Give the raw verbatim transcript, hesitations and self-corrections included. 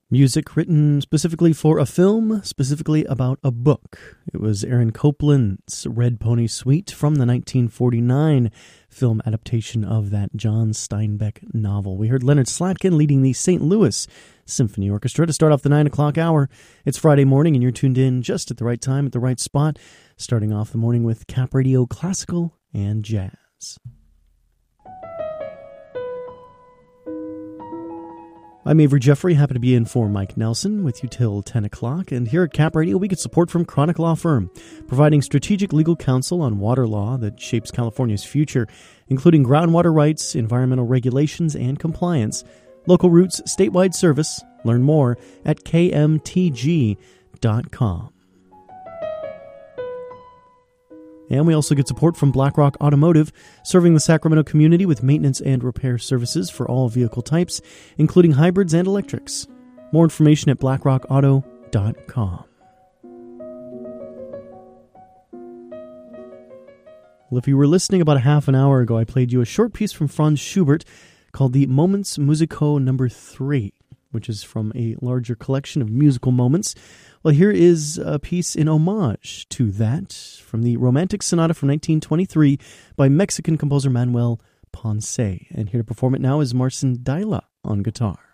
Music written specifically for a film, specifically about a book. It was Aaron Copland's Red Pony Suite from the nineteen forty-nine film adaptation of that John Steinbeck novel. We heard Leonard Slatkin leading the Saint Louis Symphony Orchestra to start off the nine o'clock hour. It's Friday morning and you're tuned in just at the right time, at the right spot, starting off the morning with Cap Radio Classical and Jazz. I'm Avery Jeffrey, happy to be in for Mike Nelson with you till ten o'clock. And here at Cap Radio, we get support from Chronic Law Firm, providing strategic legal counsel on water law that shapes California's future, including groundwater rights, environmental regulations, and compliance. Local roots, statewide service. Learn more at k m t g dot com. And we also get support from BlackRock Automotive, serving the Sacramento community with maintenance and repair services for all vehicle types, including hybrids and electrics. More information at blackrock auto dot com. Well, if you were listening about a half an hour ago, I played you a short piece from Franz Schubert called the Moments Musico number three, which is from a larger collection of musical moments. Well, here is a piece in homage to that from the Romantic Sonata from nineteen twenty-three by Mexican composer Manuel Ponce. And here to perform it now is Marcin Dyla on guitar.